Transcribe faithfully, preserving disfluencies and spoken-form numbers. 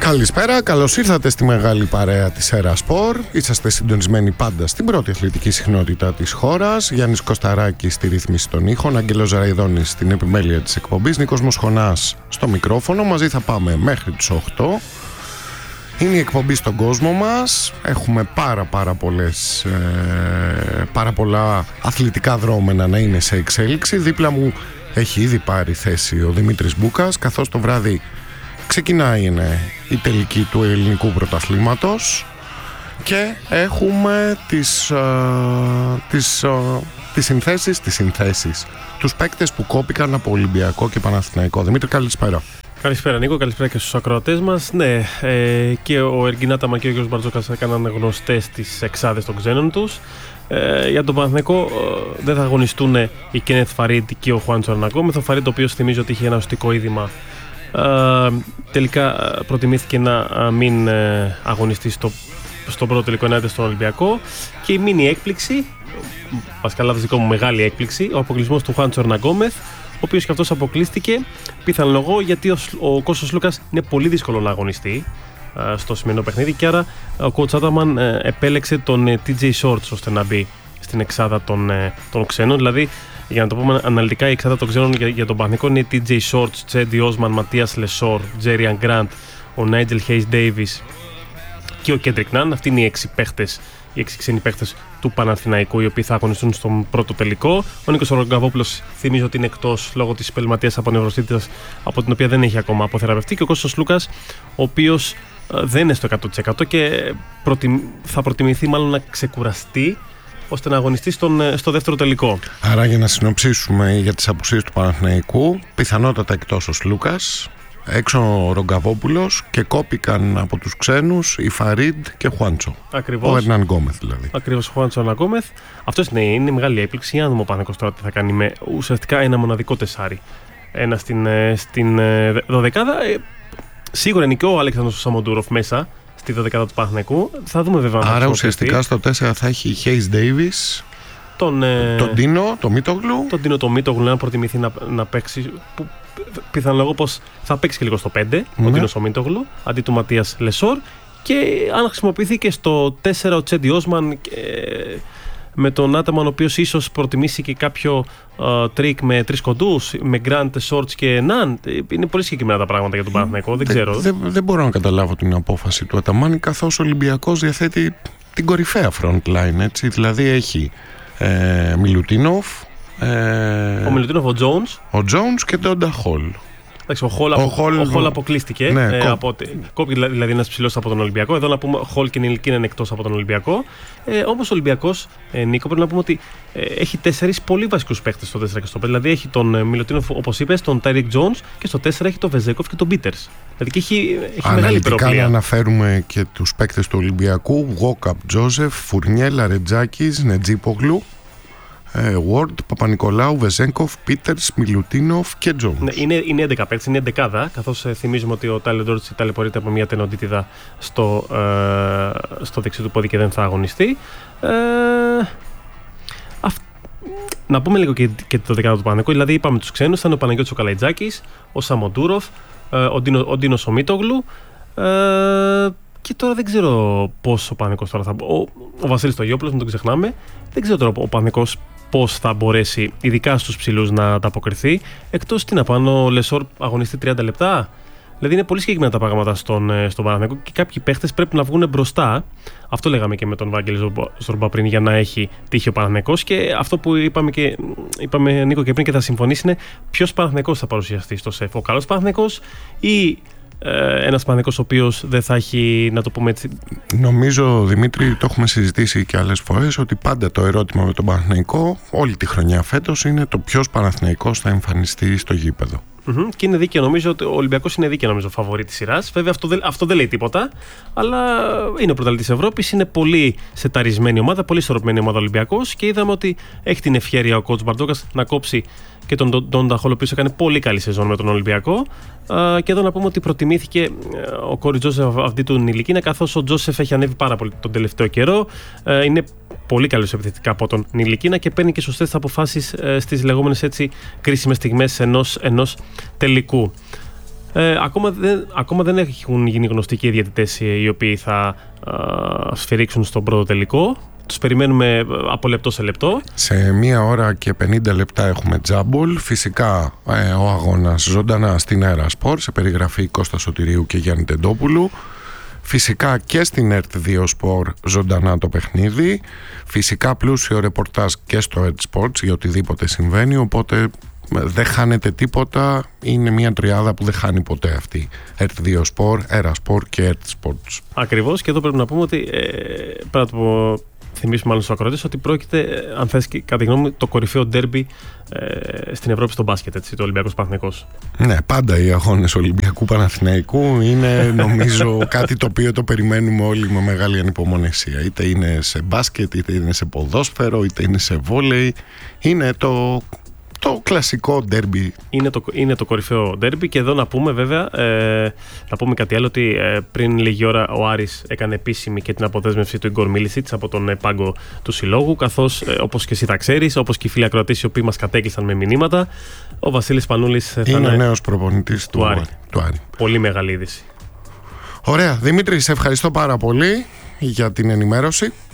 Καλησπέρα, καλώς ήρθατε στη μεγάλη παρέα της Έρα Σπορ. Είσαστε συντονισμένοι πάντα στην πρώτη αθλητική συχνότητα της χώρας. Γιάννης Κωσταράκης στη ρύθμιση των ήχων, Άγγελος Ραϊδόνης στην επιμέλεια της εκπομπής, Νίκος Μοσχονάς στο μικρόφωνο. Μαζί θα πάμε μέχρι τις οκτώ. Είναι η εκπομπή στον κόσμο μας. Έχουμε πάρα πάρα πολλές, ε, πάρα πολλά αθλητικά δρόμενα να είναι σε εξέλιξη. Δίπλα μου έχει ήδη πάρει θέση ο Δημήτρης Μπούκας, καθώς το βράδυ ξεκινάει είναι η τελική του ελληνικού πρωταθλήματος και έχουμε τις, α, τις, α, τις συνθέσεις, τις συνθέσεις, τους παίκτες που κόπηκαν από Ολυμπιακό και Παναθηναϊκό. Δημήτρη, καλησπέρα. Καλησπέρα Νίκο, καλησπέρα και στους ακροατές μας. Ναι, ε, και ο Εργίνα Τάμα και ο Γιώργος Μπαρτζόκας έκαναν γνωστές τις εξάδες των ξένων τους. Ε, για τον Παναθηναϊκό ε, δεν θα αγωνιστούν η Κένεθ Φαρίντ και ο Χουάντσο Αρναγκόμεθ. Ο Φαρίντ, ο οποίος θυμίζω ότι είχε ένα οστικό είδημα, ε, τελικά προτιμήθηκε να μην ε, αγωνιστεί στο, στον πρώτο τελικό ενάντια στον Ολυμπιακό. Και η μίνι έκπληξη, βασικά λάθος δικό μου, μεγάλη έκπληξη, ο αποκλεισμός του Χουάντσο Αρναγκόμεθ, ο οποίος και αυτός αποκλείστηκε πιθανολογώ γιατί ο, ο Κώστας Λούκας είναι πολύ δύσκολο να αγωνιστεί α, στο σημερινό παιχνίδι και άρα ο coach Άταμαν ε, επέλεξε τον ε, τι τζέι Shorts ώστε να μπει στην εξάδα των, ε, των ξένων. Δηλαδή, για να το πούμε αναλυτικά, η εξάδα των ξένων για, για τον Παναθηναϊκό είναι τι τζέι Shorts, Τσέντι Όσμαν, Ματίας Λεσόρ, Τζέριαν Γκραντ, ο Νάιτζελ Χέις Ντέιβις και ο Κέντρικ Ναν. Αυτοί είναι οι έξι παίχτες, οι έξι ξένοι παίχτες του Παναθηναϊκού, οι οποίοι θα αγωνιστούν στον πρώτο τελικό. Ο Νίκος Ρογκαβόπουλος θυμίζω ότι είναι εκτός λόγω της επαγγελματίας απονευρωστήτητας, από την οποία δεν έχει ακόμα αποθεραπευτεί. Και ο Κώστας Λούκας, ο οποίος δεν είναι στο εκατό τοις εκατό και προτιμ... θα προτιμηθεί μάλλον να ξεκουραστεί ώστε να αγωνιστεί στον, στο δεύτερο τελικό. Άρα, για να συνοψίσουμε για τις απουσίες του Παναθηναϊκού, πιθανότατα εκτός ο Λούκας, έξω ο Ρογκαβόπουλος και κόπηκαν από τους ξένους η Φαρίντ και Χουάντσο. Ακριβώς. Ο Ερνάν Γκόμεθ δηλαδή. Ακριβώς, ο Χουάντσο Ερνάν Γκόμεθ. Αυτό είναι, είναι μεγάλη έκπληξη. Για να δούμε ο Παναθηναϊκός τώρα τι θα κάνει με ουσιαστικά ένα μοναδικό τεσάρι. Ένα στην, στην δωδεκάδα. Ε, σίγουρα είναι και ο Αλέξανδρος Σαμοντούροφ μέσα στη δωδεκάδα του Παναθηναϊκού. Θα δούμε βέβαια. Άρα ουσιαστικά στο τέσσερα θα έχει Χέις Ντέιβις, τον τον Ντίνο, τον Μίτογλου. Τον Ντίνο, τον Μίτογλου, να προτιμηθεί να, να παίξει. Που, πιθανολογώ πως θα παίξει και λίγο στο πέντε, ναι, ο Ντίνος ο Μίτογλου, αντί του Ματίας Λεσόρ. Και αν χρησιμοποιηθεί και στο τέσσερα ο Τσέντι Όσμαν, με τον Άταμαν, ο οποίος ίσως προτιμήσει και κάποιο uh, τρίκ με τρεις κοντούς, με Γκραντ, Σόρτς και Ναν. Είναι πολύ συγκεκριμένα τα πράγματα για τον Παναθηναϊκό, δεν ξέρω. Δεν δε, δε μπορώ να καταλάβω την απόφαση του Αταμάν, καθώς ο Ολυμπιακός διαθέτει την κορυφαία front line, έτσι. Δηλαδή έχει ε, Μιλουτίνοφ, ε, ο Μιλουτίνοφ, ο Τζόουνς, ο Τζόουνς και τον Νταχόλ. Ο Χολ απο, αποκλείστηκε. Ναι, ε, από, κόπηκε δηλαδή ένας ψηλός από τον Ολυμπιακό. Εδώ να πούμε Χολ και Νιλικίνα είναι εκτός από τον Ολυμπιακό. Ε, όμως ο Ολυμπιακός, ε, Νίκο, πρέπει να πούμε ότι ε, έχει τέσσερις πολύ βασικούς παίχτες στο τέσσερα και στο πέντε. Δηλαδή έχει τον ε, Μιλουτίνοφ, όπως είπες, τον Τάιρικ Τζόουνς και στο τέσσερα έχει τον Βεζέκοφ και τον Πίτερς. Δηλαδή και έχει, έχει μεγάλη υπεροπλία. Να αναφέρουμε και τους παίκτες του Ολυμπιακού: Γόκαπ, Τζόζεφ, Φουρνιέλ, Αρετζάκης, Νετζίπογλου, Ward, Παπα-Νικολάου, Βεζέγκοφ, Πίτερς, Μιλουτίνοφ και Τζόουνς. Ναι, είναι, είναι έντεκα παίκτες, είναι εντεκάδα, καθώς ε, θυμίζουμε ότι ο Τάιλερ Ντόρτς ταλαιπωρείται από μια τενοντίτιδα στο, ε, στο δεξί του πόδι και δεν θα αγωνιστεί. Ε, αυ... Να πούμε λίγο και, και το δεκάδο του Παναθηναϊκού. Δηλαδή, είπαμε τους ξένους, θα είναι ο Παναγιώτης ο Καλαϊτζάκης, ο Σαμοντούροφ, ε, ο, Ντίνο, ο Ντίνος ο Μίτογλου. Ε, και τώρα δεν ξέρω πώς ο Παναθηναϊκός τώρα θα. Ο, ο Βασίλης Στογιόπουλος, μην τον ξεχνάμε. Δεν ξέρω τώρα ο Παναθηναϊκός πώς θα μπορέσει, ειδικά στους ψηλούς, να ανταποκριθεί. Εκτός τι να πάνω, ο Λεσόρ αγωνιστεί τριάντα λεπτά. Δηλαδή είναι πολύ συγκεκριμένα τα πράγματα στον, στον Παναθηναϊκό και κάποιοι παίχτες πρέπει να βγουν μπροστά. Αυτό λέγαμε και με τον Βάγγελη Ζορμπά πριν, για να έχει τύχει ο Παναθηναϊκός. Και αυτό που είπαμε, και, είπαμε Νίκο και πριν και θα συμφωνήσει είναι ποιος Παναθηναϊκός θα παρουσιαστεί στο ΣΕΦ. Ο καλός Παναθηναϊκός ή ε, ένας Παναθηναϊκός ο οποίος δεν θα έχει, να το πούμε έτσι. Νομίζω, Δημήτρη, το έχουμε συζητήσει και άλλες φορές, ότι πάντα το ερώτημα με τον Παναθηναϊκό όλη τη χρονιά φέτος είναι το ποιος Παναθηναϊκός θα εμφανιστεί στο γήπεδο. Mm-hmm. Και είναι δίκαιο, νομίζω ότι ο Ολυμπιακός είναι δίκαιο, νομίζω, φαβορί της σειράς. Βέβαια αυτό δεν, αυτό δεν λέει τίποτα, αλλά είναι ο πρωταθλητής της Ευρώπης, είναι πολύ σεταρισμένη ομάδα, πολύ ισορροπημένη ομάδα Ολυμπιακός και είδαμε ότι έχει την ευχέρεια ο coach Μπαρτζόκας να κόψει και τον Ντόν Νταχόλ, ο οποίος έκανε πολύ καλή σεζόν με τον Ολυμπιακό. Και εδώ να πούμε ότι προτιμήθηκε ο Κόρι Τζόσεφ αυτή του Νιλικίνα, καθώς ο Τζόσεφ έχει ανέβει πάρα πολύ τον τελευταίο καιρό. Είναι πολύ καλός επιθετικά από τον Νιλικίνα και παίρνει και σωστές αποφάσεις στις λεγόμενες έτσι κρίσιμες στιγμές ενός, ενός τελικού. Ε, ακόμα, δεν, ακόμα δεν έχουν γίνει γνωστοί και οι διαιτητές οι οποίοι θα α, σφυρίξουν στον πρώτο τελικό. Τους περιμένουμε από λεπτό σε λεπτό. Σε μία ώρα και πενήντα λεπτά έχουμε τζάμπολ. Φυσικά ε, ο αγώνας ζωντανά στην Αέρα Σπορ, σε περιγραφή Κώστα Σωτηρίου και Γιάννη Τεντόπουλου. Φυσικά και στην ΕΡΤ δύο Sport ζωντανά το παιχνίδι. Φυσικά πλούσιο ρεπορτάζ και στο ΕΡΤ Sports για οτιδήποτε συμβαίνει. Οπότε δεν χάνετε τίποτα. Είναι μια τριάδα που δεν χάνει ποτέ αυτή. ΕΡΤ δύο Sport, Αέρα Sport και ΕΡΤ Sports. Ακριβώς, και εδώ πρέπει να πούμε ότι ε, πρέπει να το θυμίσουμε μάλλον στους ακροατές ότι πρόκειται, αν θες, κατά τη γνώμη μου, το κορυφαίο ντέρμπι ε, στην Ευρώπη στο μπάσκετ, έτσι, το Ολυμπιακός Παναθηναϊκός. Ναι, πάντα οι αγώνες Ολυμπιακού Παναθηναϊκού είναι, νομίζω, κάτι το οποίο το περιμένουμε όλοι με μεγάλη ανυπομονησία. Είτε είναι σε μπάσκετ, είτε είναι σε ποδόσφαιρο, είτε είναι σε βόλεϊ. Είναι το... Το κλασικό ντέρμπι. Είναι το, είναι το κορυφαίο ντέρμπι. Και εδώ να πούμε βέβαια, ε, να πούμε κάτι άλλο, ότι ε, πριν λίγη ώρα ο Άρης έκανε επίσημη και την αποδέσμευση του Ιγκορ Μίλισιτς από τον ε, πάγκο του συλλόγου. Καθώς, ε, όπως και εσύ τα ξέρεις, όπως και οι φίλοι ακροατές οι οποίοι μας κατέκλυσαν με μηνύματα, ο Βασίλης Πανούλης θα είναι ο νέος προπονητής του, του, Άρη. του Άρη. Πολύ μεγάλη είδηση. Ωραία. Δημήτρη, σε ευχαριστώ πάρα πολύ για την ενημέρωση.